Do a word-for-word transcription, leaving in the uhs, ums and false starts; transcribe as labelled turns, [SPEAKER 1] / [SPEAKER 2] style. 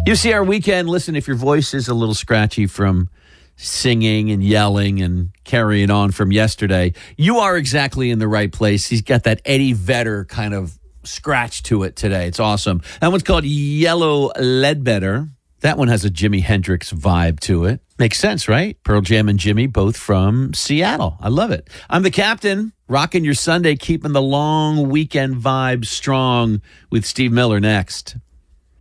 [SPEAKER 1] You see our weekend. Listen, if your voice is a little scratchy from singing and yelling and carrying on from yesterday, you are exactly in the right place. He's got that Eddie Vedder kind of scratch to it today. It's awesome. That one's called Yellow Ledbetter. That one has a Jimi Hendrix vibe to it. Makes sense, right? Pearl Jam and Jimmy, both from Seattle. I love it. I'm the captain, rocking your Sunday, keeping the long weekend vibe strong with Steve Miller next.